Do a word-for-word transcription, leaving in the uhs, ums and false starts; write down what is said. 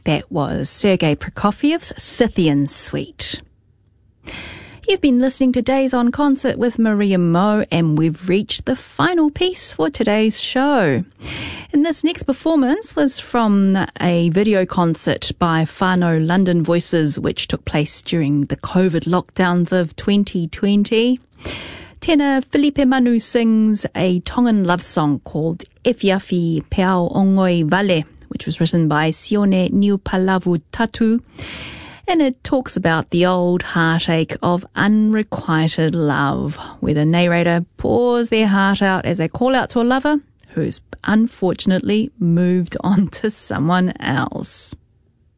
That was Sergei Prokofiev's Scythian Suite. You've been listening to Days on Concert with Maria Moe, and we've reached the final piece for today's show. And this next performance was from a video concert by Whānau London Voices, which took place during the COVID lockdowns of twenty twenty. Tenor Felipe Manu sings a Tongan love song called Efiafi Peao Ongoi Vale, which was written by Sione Niupalavu Tatu. And it talks about the old heartache of unrequited love, where the narrator pours their heart out as they call out to a lover who's unfortunately moved on to someone else.